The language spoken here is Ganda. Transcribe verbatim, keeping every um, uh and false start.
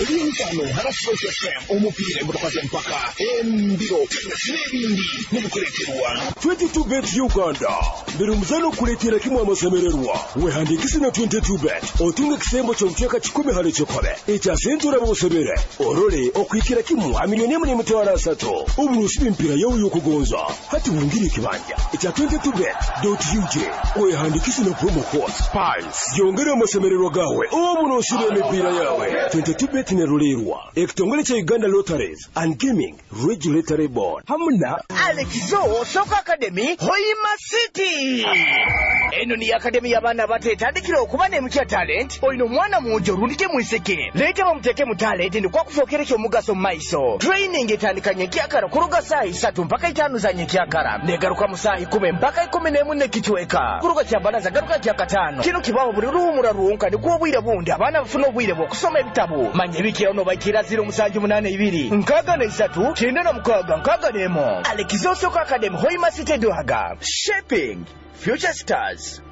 Linkano harasoke F M omupira gutukaze mpaka embiro n'ebindi n'ebikuleterwa twenty-two bet Uganda mbere muzano kuletera kimwe amasemererwa wehandikisi na twenty-two bet otunga kisembo ky'omukyeka kikumi hali kikobe ekyasentura bosebere orole okwikira kimwe amiliyoni emu n'emitwalo asatu oburusi b'impira yawe y'okugonza hati wungiri kibanja ekya twenty-two bet dot u k wehandikisi na promo code spice yongera amasemererwa gawe oburusi b'emipiira yawe twenty-two bet ne rulerwa ekitongole kya Uganda Lotteries and Gaming Regulatory Board hamuna Alexo Soccer Academy Hoima City. Eno ni academy y'abaana bateetandikira okuba n'emutya talent olino mwana munjo rundike mwiseke leeta bamuteke mu talent ndi kwakufookera ky'omugaso mu maiso training etandika nyekyakara kuruga saa isatu mpaka itaano za nyekyakara negaruka mu saa ikumi mpaka ikumi n'emu n'ekichweka kuruga kyambalaza garuka kyakataano kino kibaho buli luwumula luwunka ndi gw'obwire bundi abaana bafuna obwire bw'okusoma ebitabo manya ebikira ono bakira zero musanju munaana ibiri nkaaga na isatu kyenda na mukaaga nkaaga n'emu Alexo Soccer Academy Hoima City Dwaga shaping future stars.